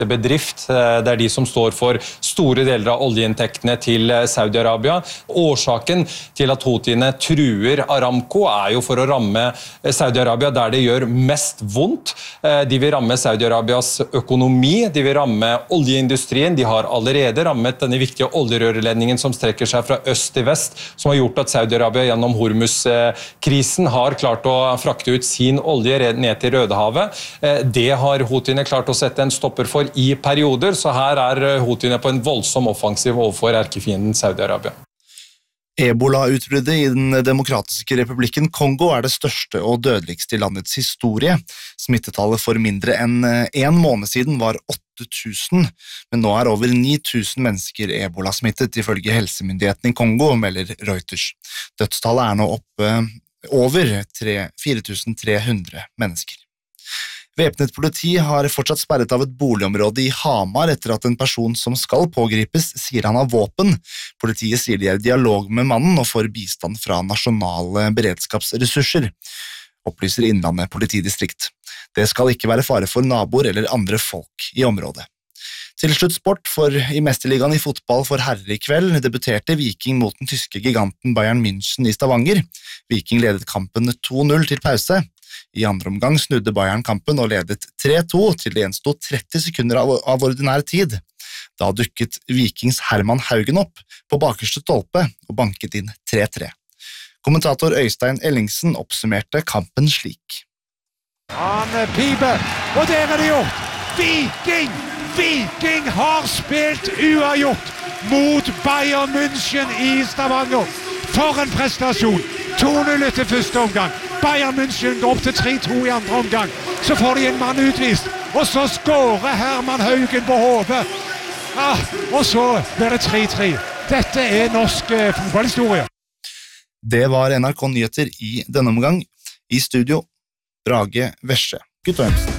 bedrift. Det de som står for store deler av oljeinntektene til Saudi-Arabia. Årsaken til at houthiene truer Aramco jo for å ramme Saudi-Arabia der det gjør mest vondt. De vil ramme Saudi-Arabias økonomi, de vil ramme oljeindustrien. De har allerede rammet denne viktige oljerørledningen som strekker seg fra øst til vest, som har gjort at Saudi-Arabia gjennom Hormuz-krisen har klart å frakte ut sin olje ned til Rødehavet. Det har houthiene klart å sette en stopper for i perioder, så her houthiene på en voldsom offensiv overfor erkefienden Saudi-Arabia. Ebola-utbruddet i den demokratiske republikken Kongo det største og dødeligste i landets historie. Smittetallet for mindre enn en måned siden var 8000, men nå over 9000 mennesker ebola-smittet, ifølge helsemyndighetene i Kongo, melder Reuters. Dødstallet nå oppe over 4300 mennesker. Væpnet politi har fortsatt sperret av et boligområde i Hamar etter at en person som skal pågripes sier han har våpen. Politiet sier de i dialog med mannen og får bistand fra nasjonale beredskapsressurser, opplyser Innlandet politidistrikt. Det skal ikke være fare for naboer eller andre folk i området. Til slutt sport, for i Mesterligaen i fotball for herrer i kveld debuterte Viking mot den tyske giganten Bayern München i Stavanger. Viking ledet kampen 2-0 til pause. I andre omgang snudde Bayern kampen og ledet 3-2 til det gjensto 30 sekunder av ordinær tid. Da dukket Vikings Herman Haugen opp på bakerste stolpe og banket inn 3-3. Kommentator Øystein Ellingsen oppsummerte kampen slik. Han piper, og der det gjort! Viking har spilt uavgjort mot Bayern München i Stavanger. For en prestasjon! 2-0 etter første omgang. Bayern München går opp til 3-2 i andre omgang. Så får de en mann utvist, og så skårer Herman Haugen på hodet. Og så blir det 3-3. Dette norsk fotballhistorie. Det var NRK Nyheter i denne omgang. I studio, Brage Vesje. Guttormsen.